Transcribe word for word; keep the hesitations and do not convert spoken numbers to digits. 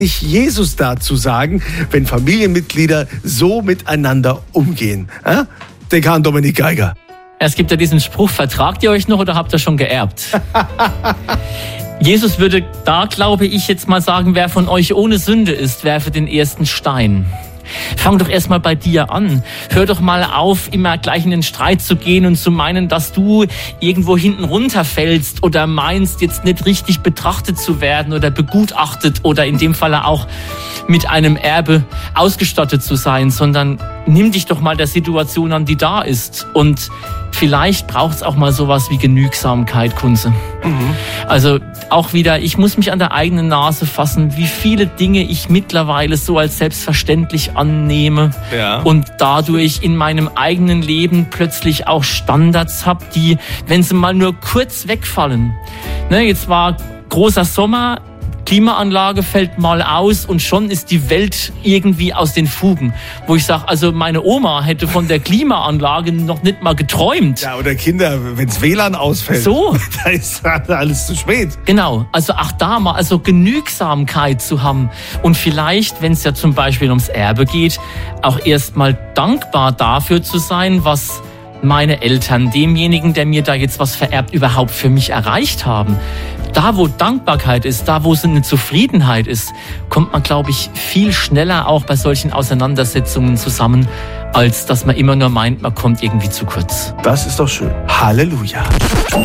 Jesus dazu sagen, wenn Familienmitglieder so miteinander umgehen? Äh? Dekan Dominik Geiger. Es gibt ja diesen Spruch, vertragt ihr euch noch oder habt ihr schon geerbt? Jesus würde da, glaube ich, jetzt mal sagen, wer von euch ohne Sünde ist, werfe den ersten Stein. Fang doch erstmal bei dir an. Hör doch mal auf, immer gleich in den Streit zu gehen und zu meinen, dass du irgendwo hinten runterfällst oder meinst, jetzt nicht richtig betrachtet zu werden oder begutachtet oder in dem Falle auch mit einem Erbe ausgestattet zu sein, sondern nimm dich doch mal der Situation an, die da ist. Und vielleicht braucht es auch mal sowas wie Genügsamkeit, Kunze. Mhm. Also auch wieder, ich muss mich an der eigenen Nase fassen, wie viele Dinge ich mittlerweile so als selbstverständlich annehme, ja, und dadurch in meinem eigenen Leben plötzlich auch Standards habe, die, wenn sie mal nur kurz wegfallen, ne, jetzt war großer Sommer, Klimaanlage fällt mal aus und schon ist die Welt irgendwie aus den Fugen. Wo ich sage, also meine Oma hätte von der Klimaanlage noch nicht mal geträumt. Ja, oder Kinder, wenns W L A N ausfällt. So. Da ist alles zu spät. Genau, also auch da mal also Genügsamkeit zu haben. Und vielleicht, wenn es ja zum Beispiel ums Erbe geht, auch erstmal dankbar dafür zu sein, was meine Eltern, demjenigen, der mir da jetzt was vererbt, überhaupt für mich erreicht haben. Da, wo Dankbarkeit ist, da, wo so eine Zufriedenheit ist, kommt man, glaube ich, viel schneller auch bei solchen Auseinandersetzungen zusammen, als dass man immer nur meint, man kommt irgendwie zu kurz. Das ist doch schön. Halleluja.